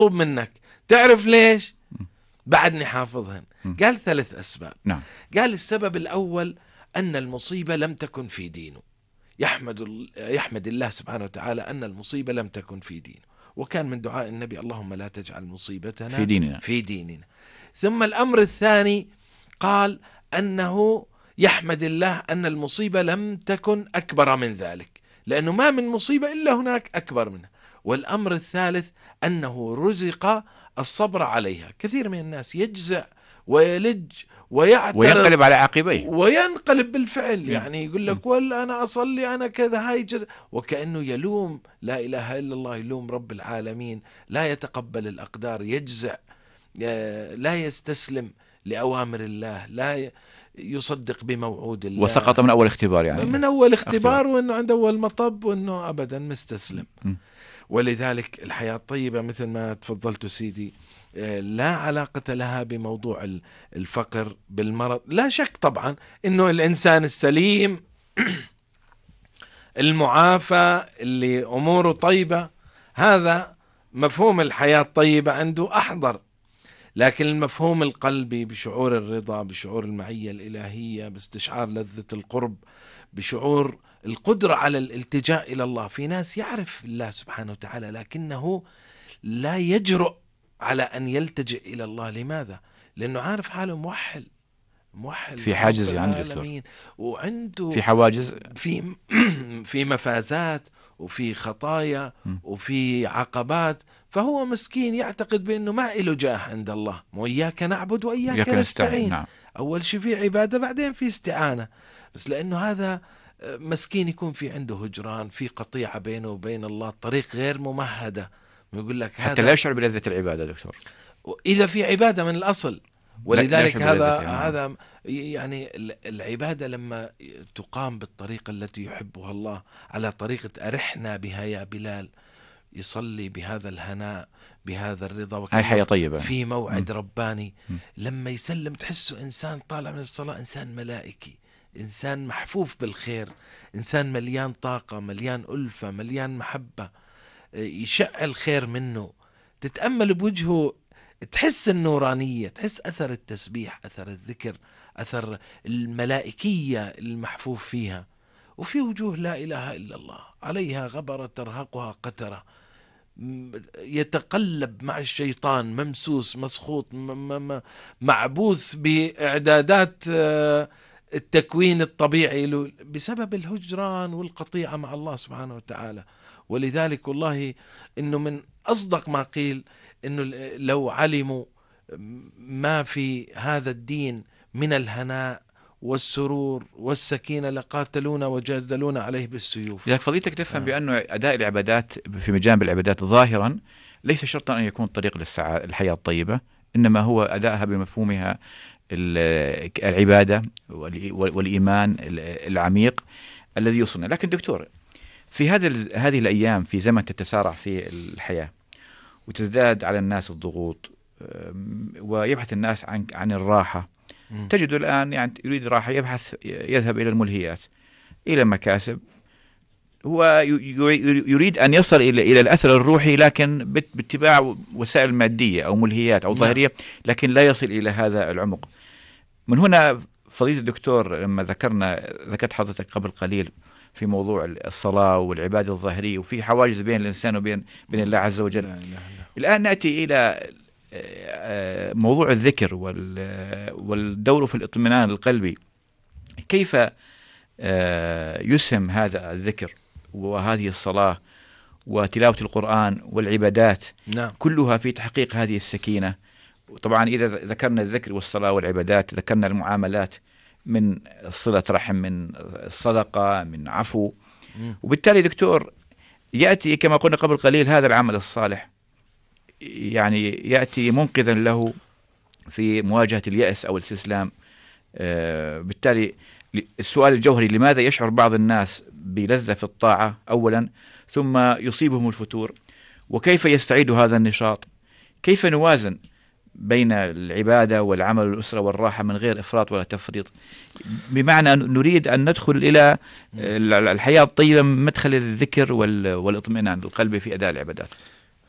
مطلوب منك. تعرف ليش؟ بعدني حافظهن. قال 3 أسباب. نعم. قال السبب الأول أن المصيبة لم تكن في دينه، يحمد الله سبحانه وتعالى أن المصيبة لم تكن في دينه، وكان من دعاء النبي اللهم لا تجعل مصيبتنا في ديننا. ثم الأمر الثاني قال أنه يحمد الله أن المصيبة لم تكن أكبر من ذلك، لأنه ما من مصيبة إلا هناك أكبر منها. والأمر الثالث أنه رزق الصبر عليها. كثير من الناس يجزع ويلج ويعترض وينقلب على عقبيه، وينقلب بالفعل، يعني يقول لك ولا أنا أصلي أنا كذا، هاي جزء، وكأنه يلوم لا إله إلا الله، يلوم رب العالمين، لا يتقبل الأقدار، يجزع، لا يستسلم لأوامر الله، لا يصدق بموعود الله، وسقط من أول اختبار، يعني من أول اختبار، وأنه عند أول مطب، وأنه أبدا مستسلم. ولذلك الحياة الطيبة مثل ما تفضلت سيدي لا علاقة لها بموضوع الفقر بالمرض. لا شك طبعا أنه الإنسان السليم المعافى اللي أموره طيبة، هذا مفهوم الحياة الطيبة عنده أحضر. لكن المفهوم القلبي بشعور الرضا، بشعور المعية الإلهية، باستشعار لذة القرب، بشعور القدرة على الالتجاء إلى الله. في ناس يعرف الله سبحانه وتعالى لكنه لا يجرؤ على أن يلتجئ إلى الله. لماذا؟ لأنه عارف حاله موحل في حاجز، يعني دكتور، وعنده في حواجز، في مفازات، وفي خطايا، وفي عقبات. فهو مسكين يعتقد بأنه ما إله جاه عند الله. وإياك نعبد وإياك نستعين. نعم. أول شيء في عبادة، بعدين في استعانة. بس لأنه هذا مسكين يكون في عنده هجران، في قطيعة بينه وبين الله، طريق غير ممهدة. يقول لك حتى لا يشعر بلذة العبادة دكتور، إذا في عبادة من الأصل. ولذلك هذا يعني. يعني العبادة لما تقام بالطريقة التي يحبها الله، على طريقة أرحنا بها يا بلال، يصلي بهذا الهناء، بهذا الرضا، هاي حياة طيبة في موعد رباني. لما يسلم تحسه إنسان طالع من الصلاة، إنسان ملائكي، إنسان محفوف بالخير، إنسان مليان طاقة، مليان ألفة، مليان محبة، يشع الخير منه. تتأمل بوجهه تحس النورانية، تحس أثر التسبيح، أثر الذكر، أثر الملائكية المحفوف فيها. وفي وجوه لا إله إلا الله، عليها غبرة ترهقها قترة، يتقلب مع الشيطان، ممسوس، مسخوط، معبوث بإعدادات التكوين الطبيعي بسبب الهجران والقطيعة مع الله سبحانه وتعالى. ولذلك والله إنه من أصدق ما قيل إنه لو علموا ما في هذا الدين من الهناء والسرور والسكينة لقاتلونا وجادلونا عليه بالسيوف. لذلك فضيلتك تفهم بأنه أداء العبادات في مجانب العبادات ظاهرا ليس شرطا أن يكون طريق للسعادة الحياة الطيبة، إنما هو أدائها بمفهومها العبادة والإيمان العميق الذي يوصلنا. لكن دكتور، في هذه الأيام، في زمن تتسارع في الحياة وتزداد على الناس الضغوط، ويبحث الناس عن الراحة، تجد الآن يعني يريد راحة يذهب إلى الملهيات، إلى مكاسب. هو يريد أن يصل إلى الأثر الروحي، لكن باتباع وسائل مادية أو ملهيات أو ظاهرية، لكن لا يصل إلى هذا العمق. من هنا فضيلة الدكتور، لما ذكرت حضرتك قبل قليل في موضوع الصلاة والعبادة الظاهرية، وفي حواجز بين الإنسان وبين الله عز وجل. لا. الآن نأتي إلى موضوع الذكر والدور في الاطمئنان القلبي. كيف يسهم هذا الذكر وهذه الصلاة وتلاوة القرآن والعبادات كلها في تحقيق هذه السكينة؟ طبعا إذا ذكرنا الذكر والصلاة والعبادات ذكرنا المعاملات، من صلة رحم، من الصدقة، من عفو. وبالتالي دكتور يأتي كما قلنا قبل قليل هذا العمل الصالح، يعني يأتي منقذا له في مواجهة اليأس أو الاستسلام. بالتالي السؤال الجوهري: لماذا يشعر بعض الناس بلذة في الطاعة أولا ثم يصيبهم الفتور؟ وكيف يستعيد هذا النشاط؟ كيف نوازن بين العبادة والعمل والأسرة والراحة من غير إفراط ولا تفريط؟ بمعنى نريد أن ندخل إلى الحياة الطيبة من مدخل الذكر والإطمئنان القلبي في أداء العبادات.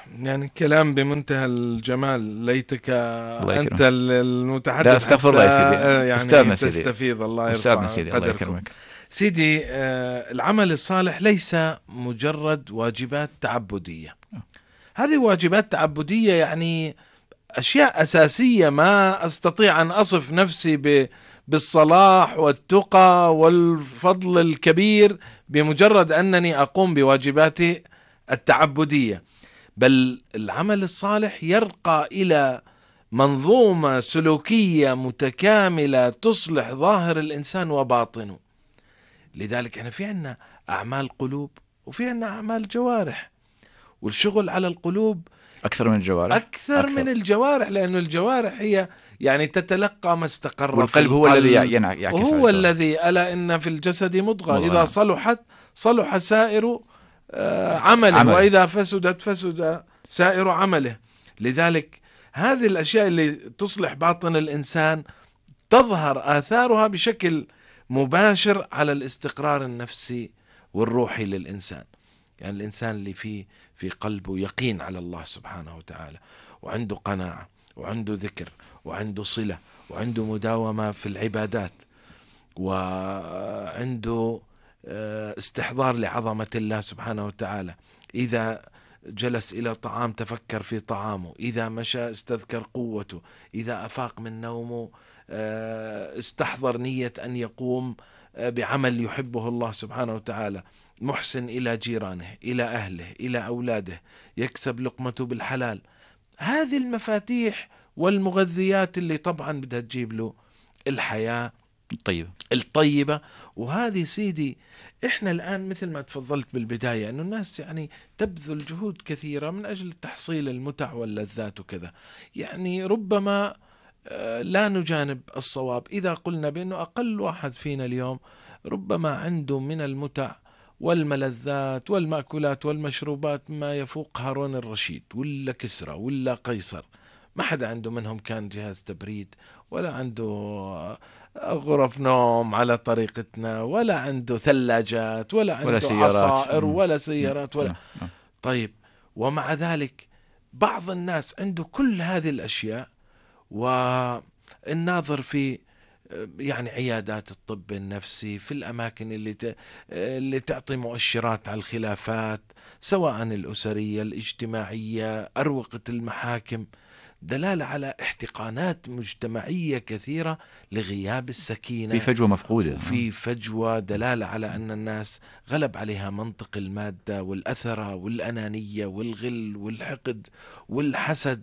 يعني كلام بمنتهى الجمال، ليتك الله أنت يكرمك. المتحدث لا استغفر الله يا سيدي، يعني أستاذنا سيدي، تستفيض. الله أستاذنا يرفع سيدي، الله قدركم. يكرمك. سيدي، العمل الصالح ليس مجرد واجبات تعبدية. هذه واجبات تعبدية يعني أشياء أساسية ما أستطيع أن أصف نفسي بالصلاح والتقى والفضل الكبير بمجرد أنني أقوم بواجباتي التعبدية، بل العمل الصالح يرقى إلى منظومة سلوكية متكاملة تصلح ظاهر الإنسان وباطنه. لذلك احنا في عنا أعمال قلوب وفي عنا أعمال جوارح، والشغل على القلوب أكثر من الجوارح، أكثر من الجوارح، لأن الجوارح هي يعني تتلقى ما استقر في والقلب هو الذي يعكس وهو الذي ألا إن في الجسد مضغة إذا صلحت صلح سائر عمله، وإذا فسدت فسد سائر عمله. لذلك هذه الأشياء اللي تصلح باطن الإنسان تظهر آثارها بشكل مباشر على الاستقرار النفسي والروحي للإنسان. يعني الإنسان اللي في قلبه يقين على الله سبحانه وتعالى، وعنده قناعة، وعنده ذكر، وعنده صلة، وعنده مداومة في العبادات، وعنده استحضار لعظمة الله سبحانه وتعالى، إذا جلس إلى طعام تفكر في طعامه، إذا مشى استذكر قوته، إذا أفاق من نومه استحضر نية أن يقوم بعمل يحبه الله سبحانه وتعالى، محسن إلى جيرانه، إلى أهله، إلى أولاده، يكسب لقمته بالحلال. هذه المفاتيح والمغذيات اللي طبعا بدها تجيب له الحياة الطيبة. وهذه سيدي إحنا الآن مثل ما تفضلت بالبداية أنه الناس يعني تبذل جهود كثيرة من أجل تحصيل المتع واللذات وكذا. يعني ربما لا نجانب الصواب إذا قلنا بأنه أقل واحد فينا اليوم ربما عنده من المتع والملذات والمأكولات والمشروبات ما يفوق هارون الرشيد ولا كسرى ولا قيصر. ما حدا عنده منهم كان جهاز تبريد، ولا عنده غرف نوم على طريقتنا، ولا عنده ثلاجات، ولا عنده عصائر ولا سيارات ولا طيب. ومع ذلك بعض الناس عنده كل هذه الأشياء، والناظر في يعني عيادات الطب النفسي، في الأماكن اللي تعطي مؤشرات على الخلافات سواء الأسرية الاجتماعية، أروقة المحاكم، دلالة على احتقانات مجتمعية كثيرة لغياب السكينة، في فجوة مفقودة، وفي فجوة دلالة على أن الناس غلب عليها منطق المادة والأثرة والأنانية والغل والحقد والحسد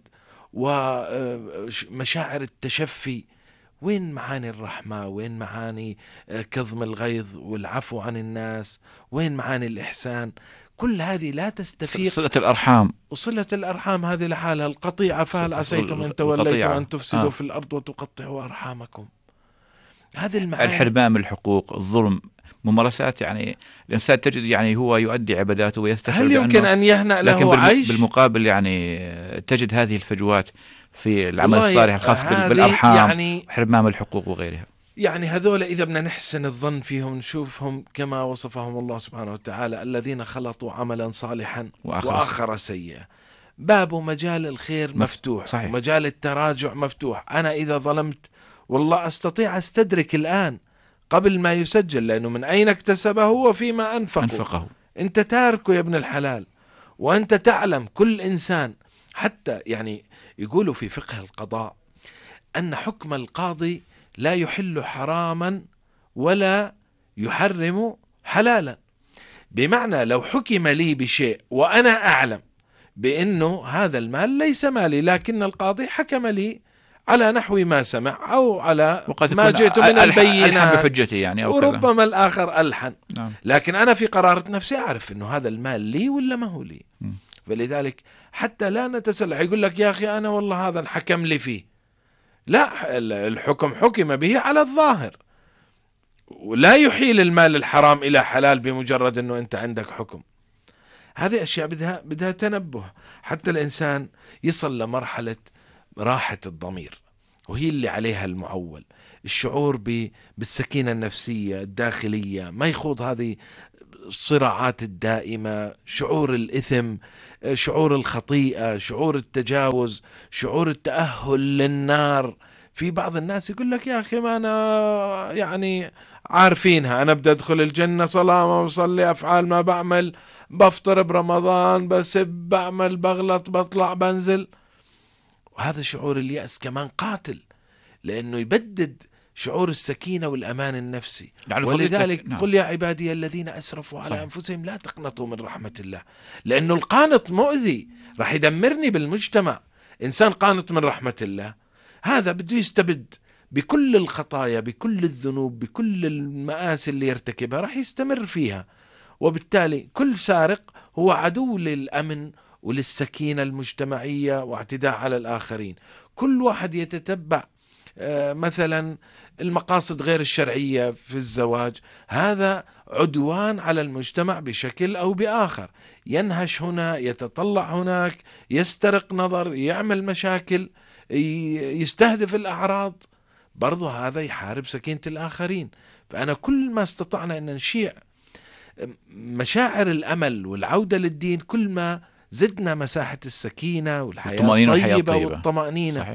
ومشاعر التشفي. وين معاني الرحمة؟ وين معاني كظم الغيظ والعفو عن الناس؟ وين معاني الإحسان؟ كل هذه لا تستفيق. صلة الأرحام، وصلة الأرحام هذه لحالها القطيعة، فهل عسيتم إن توليتم أن تفسدوا في الأرض وتقطعوا أرحامكم؟ هذه المعاني، الحرمان من الحقوق، الظلم، ممارسات يعني الإنسان تجد يعني هو يؤدي عباداته ويستشعر هل يمكن أن يهنأ له عيش؟ بالمقابل يعني تجد هذه الفجوات في العمل الصالح الخاص بالأرحام، يعني حرمان من الحقوق وغيرها. يعني هذول إذا بدنا نحسن الظن فيهم نشوفهم كما وصفهم الله سبحانه وتعالى: الذين خلطوا عملا صالحا وآخر سيئا. باب مجال الخير مفتوح، صحيح. ومجال التراجع مفتوح. أنا إذا ظلمت والله أستطيع أستدرك الآن قبل ما يسجل، لأنه من أين اكتسبه وفيما أنفقه. أنت تاركه يا ابن الحلال، وأنت تعلم. كل إنسان حتى يعني يقولوا في فقه القضاء أن حكم القاضي لا يحل حراما ولا يحرم حلالا. بمعنى لو حكم لي بشيء وأنا أعلم بأنه هذا المال ليس مالي، لكن القاضي حكم لي على نحو ما سمع أو على ما جئت من البينات بحجتي يعني، أو وربما كذا. الآخر ألحن. نعم. لكن أنا في قرارة نفسي أعرف أنه هذا المال لي ولا ما هو لي. فلذلك حتى لا نتسلح يقول لك يا أخي أنا والله هذا حكم لي فيه. لا، الحكم حكم به على الظاهر، ولا يحيل المال الحرام إلى حلال بمجرد أنه أنت عندك حكم. هذه أشياء بدها تنبه حتى الإنسان يصل لمرحلة راحة الضمير، وهي اللي عليها المعول. الشعور بالسكينة النفسية الداخلية، ما يخوض هذه الصراعات الدائمة، شعور الإثم، شعور الخطيئة، شعور التجاوز، شعور التأهل للنار. في بعض الناس يقول لك يا أخي ما أنا يعني عارفينها، أنا بدي أدخل الجنة، صلاة ما بصلي، أفعال ما بعمل، بفطر برمضان، بسب، بعمل، بغلط، بطلع، بنزل. وهذا شعور اليأس كمان قاتل، لأنه يبدد شعور السكينة والأمان النفسي. ولذلك نعم. قل يا عبادي الذين أسرفوا على صحيح. أنفسهم لا تقنطوا من رحمة الله. لأنه القانط مؤذي، راح يدمرني بالمجتمع. إنسان قانط من رحمة الله هذا بده يستبد بكل الخطايا، بكل الذنوب، بكل المآسي اللي يرتكبها راح يستمر فيها. وبالتالي كل سارق هو عدو للأمن وللسكينة المجتمعية واعتداء على الآخرين. كل واحد يتتبع مثلا المقاصد غير الشرعية في الزواج، هذا عدوان على المجتمع بشكل أو بآخر. ينهش هنا، يتطلع هناك، يسترق نظر، يعمل مشاكل، يستهدف الأعراض، برضو هذا يحارب سكينة الآخرين. فأنا كل ما استطعنا أن نشيع مشاعر الأمل والعودة للدين، كل ما زدنا مساحة السكينة والحياة الطيبة والطمأنينة. صحيح.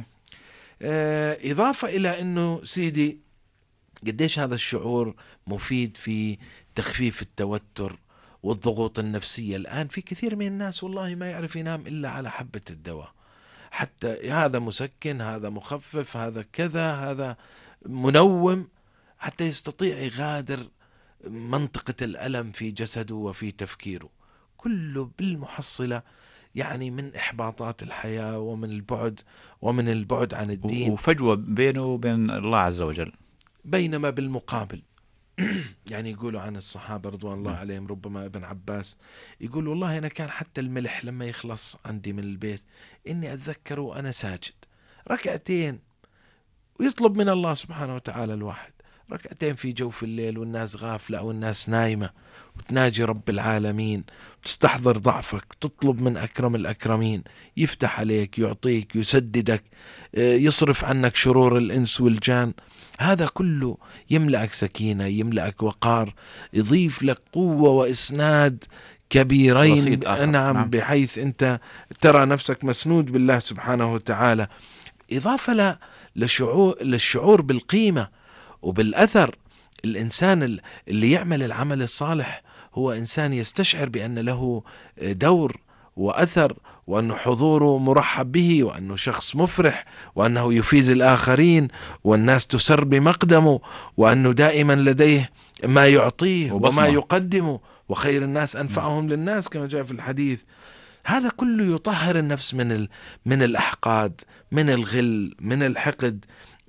إضافة إلى أنه سيدي قديش هذا الشعور مفيد في تخفيف التوتر والضغوط النفسية. الآن في كثير من الناس والله ما يعرف ينام إلا على حبة الدواء، حتى هذا مسكن، هذا مخفف، هذا كذا، هذا منوم، حتى يستطيع يغادر منطقة الألم في جسده وفي تفكيره. كله بالمحصلة يعني من إحباطات الحياة ومن البعد عن الدين، وفجوة بينه وبين الله عز وجل. بينما بالمقابل يعني يقولوا عن الصحابة رضوان الله عليهم، ربما ابن عباس يقول والله أنا كان حتى الملح لما يخلص عندي من البيت إني أتذكره وأنا ساجد ركعتين، ويطلب من الله سبحانه وتعالى الواحد ركعتين في جوف الليل والناس غافلة أو الناس نايمة، وتناجي رب العالمين، تستحضر ضعفك، تطلب من أكرم الأكرمين يفتح عليك، يعطيك، يسددك، يصرف عنك شرور الإنس والجان. هذا كله يملأك سكينة، يملأك وقار، يضيف لك قوة وإسناد كبيرين. نعم، بحيث أنت ترى نفسك مسنود بالله سبحانه وتعالى. إضافة للشعور بالقيمة وبالأثر. الإنسان اللي يعمل العمل الصالح هو إنسان يستشعر بأن له دور وأثر، وأنه حضوره مرحب به، وأنه شخص مفرح، وأنه يفيد الآخرين، والناس تسر بمقدمه، وأنه دائما لديه ما يعطيه وما يقدمه، وخير الناس أنفعهم للناس كما جاء في الحديث. هذا كله يطهر النفس من الأحقاد، من الغل، من الحقد،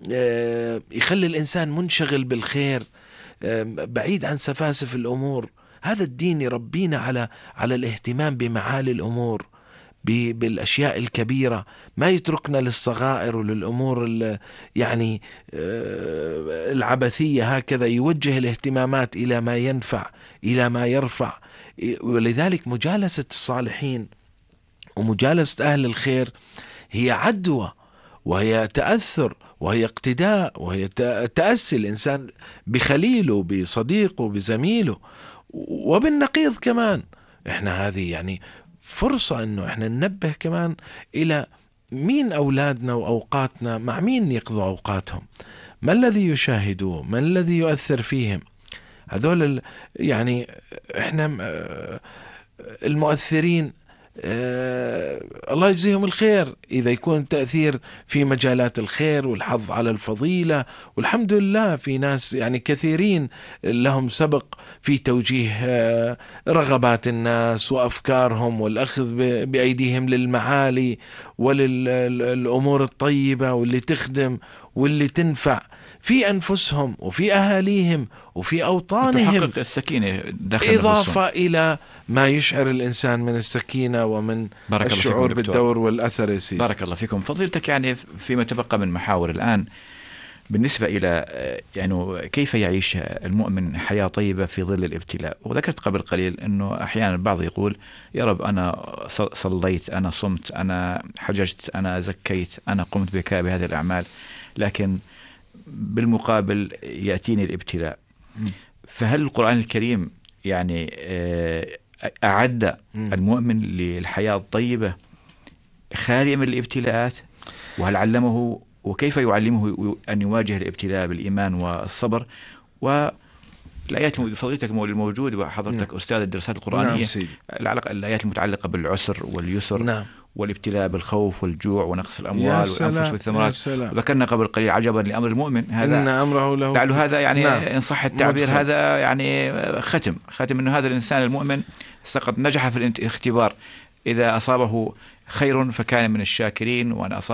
يخلي الإنسان منشغل بالخير، بعيد عن سفاسف الأمور. هذا الدين يربينا على الاهتمام بمعالي الأمور، بالأشياء الكبيرة، ما يتركنا للصغائر وللأمور يعني العبثية. هكذا يوجه الاهتمامات إلى ما ينفع، إلى ما يرفع. ولذلك مجالسة الصالحين ومجالسة أهل الخير هي عدوى، وهي تأثر، وهي اقتداء، وهي تأسي الإنسان بخليله، بصديقه، بزميله، وبالنقيض كمان. احنا هذه يعني فرصة انه احنا ننبه كمان الى مين اولادنا واوقاتنا، مع مين يقضوا اوقاتهم، ما الذي يشاهدوه، ما الذي يؤثر فيهم. هذول يعني احنا المؤثرين الله يجزيهم الخير إذا يكون تأثير في مجالات الخير والحظ على الفضيلة. والحمد لله في ناس يعني كثيرين لهم سبق في توجيه رغبات الناس وأفكارهم، والأخذ بأيديهم للمعالي وللأمور الطيبة واللي تخدم واللي تنفع في أنفسهم وفي أهاليهم وفي أوطانهم، تحقق السكينة داخل إضافة نفسهم، إلى ما يشعر الإنسان من السكينة ومن الشعور بالدور والأثر. يا سيدي بارك الله فيكم فضيلتك. يعني فيما تبقى من محاور الآن بالنسبة إلى يعني كيف يعيش المؤمن حياة طيبة في ظل الابتلاء. وذكرت قبل قليل أنه أحيانا البعض يقول يا رب أنا صليت، أنا صمت، أنا حججت، أنا زكيت، أنا قمت بهذه الأعمال، لكن بالمقابل يأتيني الابتلاء. فهل القرآن الكريم يعني أعد المؤمن للحياة الطيبة خالية من الابتلاءات؟ وهل علمه وكيف يعلمه أن يواجه الابتلاء بالإيمان والصبر؟ والآيات فضيلتك الموجود وحضرتك أستاذ الدراسات القرآنية، الآيات المتعلقة بالعسر واليسر والابتلاء بالخوف والجوع ونقص الأموال والأنفس والثمرات. ذكرنا قبل قليل عجبا لأمر المؤمن، هذا إن أمره له لعل هذا يعني إن صح التعبير هذا يعني ختم أنه هذا الإنسان المؤمن قد نجح في الاختبار، إذا أصابه خير فكان من الشاكرين، وأن أصابه